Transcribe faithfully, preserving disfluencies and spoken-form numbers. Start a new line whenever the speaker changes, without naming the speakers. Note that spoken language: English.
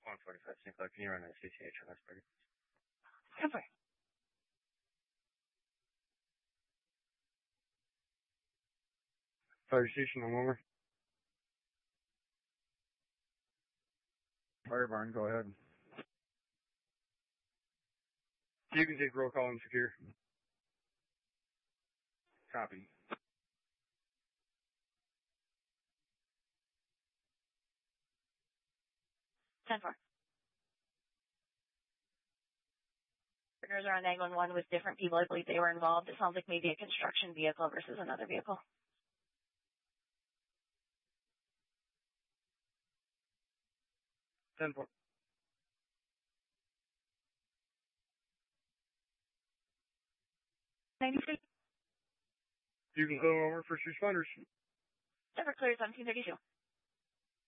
one forty-five, Saint Clair. Can you run a C C H on this party?
ten four.
Fire station, I'm over.
Fire barn, go ahead.
You can take roll call and secure.
Copy.
ten four. Partners are on nine one one with different people. I believe they were involved. It sounds like maybe a construction vehicle versus another vehicle.
ten four.
ninety-three.
You can go over first responders.
Denver clear seventeen thirty-two.